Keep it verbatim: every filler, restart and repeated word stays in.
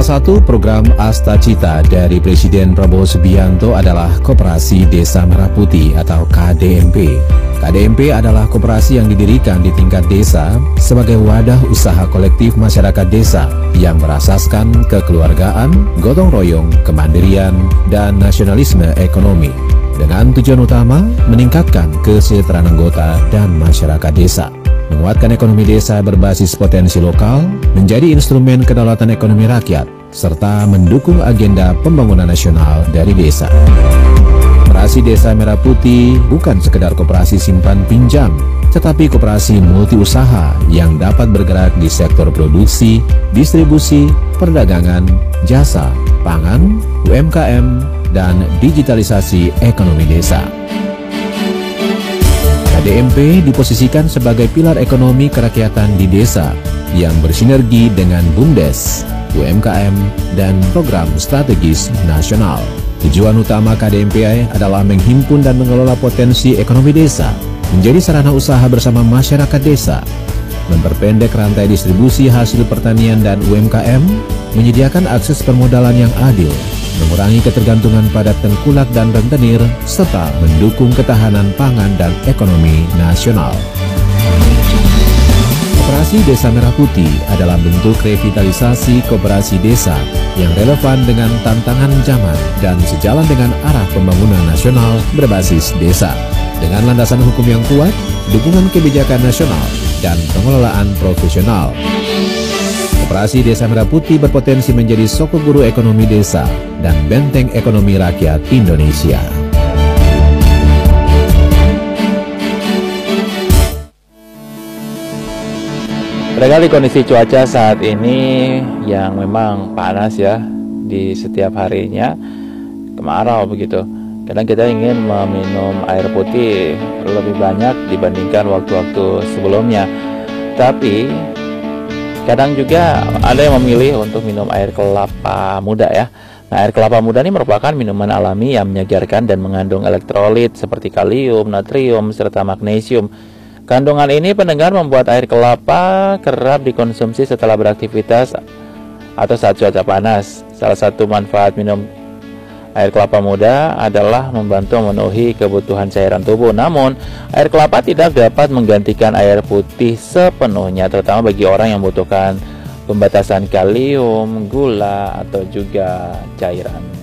Salah satu program Asta Cita dari Presiden Prabowo Subianto adalah Koperasi Desa Merah Putih atau K D M P. K D M P adalah koperasi yang didirikan di tingkat desa sebagai wadah usaha kolektif masyarakat desa yang berasaskan kekeluargaan, gotong royong, kemandirian, dan nasionalisme ekonomi. Dengan tujuan utama meningkatkan kesejahteraan anggota dan masyarakat desa. Menguatkan ekonomi desa berbasis potensi lokal, menjadi instrumen kedaulatan ekonomi rakyat, serta mendukung agenda pembangunan nasional dari desa. Koperasi Desa Merah Putih bukan sekedar koperasi simpan pinjam, tetapi koperasi multiusaha yang dapat bergerak di sektor produksi, distribusi, perdagangan, jasa, pangan, U M K M, dan digitalisasi ekonomi desa. K D M P diposisikan sebagai pilar ekonomi kerakyatan di desa yang bersinergi dengan BUMDes, U M K M, dan program strategis nasional. Tujuan utama K D M P adalah menghimpun dan mengelola potensi ekonomi desa, menjadi sarana usaha bersama masyarakat desa, memperpendek rantai distribusi hasil pertanian dan U M K M, menyediakan akses permodalan yang adil, mengurangi ketergantungan pada tengkulak dan rentenir, serta mendukung ketahanan pangan dan ekonomi nasional. Koperasi Desa Merah Putih adalah bentuk revitalisasi koperasi desa yang relevan dengan tantangan zaman dan sejalan dengan arah pembangunan nasional berbasis desa. Dengan landasan hukum yang kuat, dukungan kebijakan nasional, dan pengelolaan profesional. Koperasi Desa Merah Putih berpotensi menjadi sokok guru ekonomi desa dan benteng ekonomi rakyat Indonesia. Barangkali kondisi cuaca saat ini yang memang panas ya, di setiap harinya kemarau begitu. Kadang kita ingin meminum air putih lebih banyak dibandingkan waktu-waktu sebelumnya. Tapi kadang juga ada yang memilih untuk minum air kelapa muda ya. Nah, air kelapa muda ini merupakan minuman alami yang menyegarkan dan mengandung elektrolit seperti kalium, natrium, serta magnesium. Kandungan ini pendengar membuat air kelapa kerap dikonsumsi setelah beraktivitas atau saat cuaca panas. Salah satu manfaat minum air kelapa muda adalah membantu memenuhi kebutuhan cairan tubuh. Namun, air kelapa tidak dapat menggantikan air putih sepenuhnya, terutama bagi orang yang membutuhkan pembatasan kalium, gula, atau juga cairan.